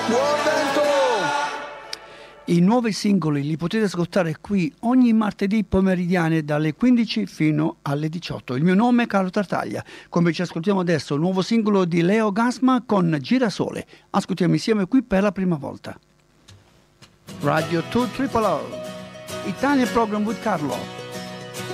Buon vento! I nuovi singoli li potete ascoltare qui ogni martedì pomeridiane dalle 15 fino alle 18. Il mio nome è Carlo Tartaglia. Come ci ascoltiamo adesso, il nuovo singolo di Leo Gasma con Girasole. Ascoltiamo insieme qui per la prima volta. Radio 2 Triple O, Italian Program with Carlo.